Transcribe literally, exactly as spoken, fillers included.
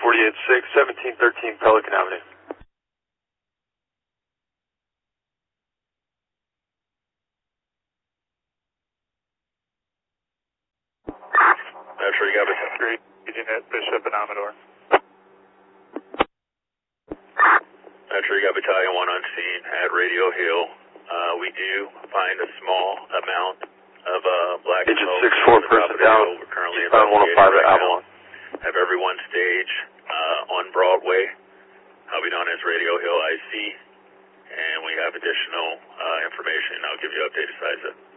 forty-eight six, seventeen thirteen Pelican Avenue. Metro, you got Battalion. Street, Agent at Bishop and Amador. Metro, you got Battalion one on scene at Radio Hill. Uh, we do find a small amount of uh, black Agent smoke. six four, person down. We're currently Found one oh five at right Avalon. now. Have everyone stage uh, on Broadway. I'll be known as Radio Hill I C. And we have additional uh, information. I'll give you updated size.